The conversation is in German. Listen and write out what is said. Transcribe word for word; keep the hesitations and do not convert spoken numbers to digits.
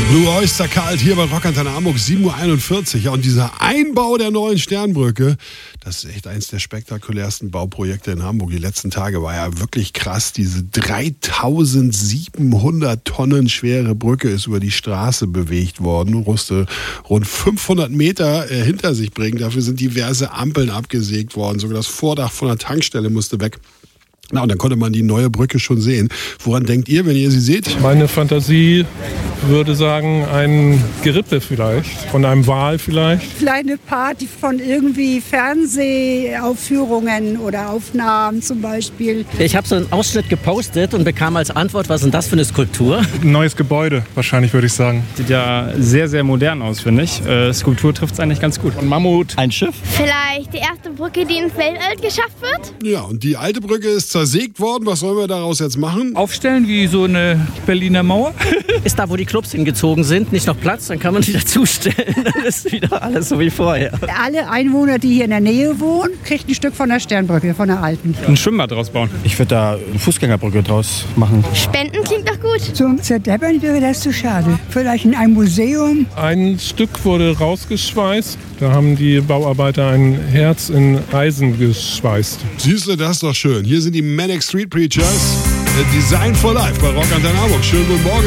Blue Oyster Cult hier bei Rock Antenne Hamburg, sieben Uhr einundvierzig. Ja, und dieser Einbau der neuen Sternbrücke, das ist echt eins der spektakulärsten Bauprojekte in Hamburg. Die letzten Tage war ja wirklich krass. Diese dreitausendsiebenhundert Tonnen schwere Brücke ist über die Straße bewegt worden, musste rund fünfhundert Meter äh, hinter sich bringen. Dafür sind diverse Ampeln abgesägt worden. Sogar das Vordach von der Tankstelle musste weg. Na, und dann konnte man die neue Brücke schon sehen. Woran denkt ihr, wenn ihr sie seht? Meine Fantasie würde sagen, ein Gerippe vielleicht, von einem Wal vielleicht. Vielleicht eine Party von irgendwie Fernsehaufführungen oder Aufnahmen zum Beispiel. Ich habe so einen Ausschnitt gepostet und bekam als Antwort, was ist denn das für eine Skulptur? Ein neues Gebäude, wahrscheinlich würde ich sagen. Sieht ja sehr, sehr modern aus, finde ich. Äh, Skulptur trifft es eigentlich ganz gut. Ein Mammut. Ein Schiff? Vielleicht die erste Brücke, die ins Weltall geschafft wird? Ja, und die alte Brücke ist zersägt worden. Was sollen wir daraus jetzt machen? Aufstellen wie so eine Berliner Mauer. Ist da, wo die Clubs hingezogen sind, nicht noch Platz? Dann kann man wieder zustellen. Dann ist wieder alles so wie vorher. Alle Einwohner, die hier in der Nähe wohnen, kriegen ein Stück von der Sternbrücke, von der alten. Ein Schwimmbad draus bauen. Ich würde da eine Fußgängerbrücke draus machen. Spenden klingt doch gut. Zum Zerdeppern wäre das zu schade. Vielleicht in einem Museum. Ein Stück wurde rausgeschweißt. Da haben die Bauarbeiter ein Herz in Eisen geschweißt. Siehst du, das ist doch schön. Hier sind die Manic Street Preachers. Design for Life bei Rock Antenne Hamburg. Schönen guten Morgen.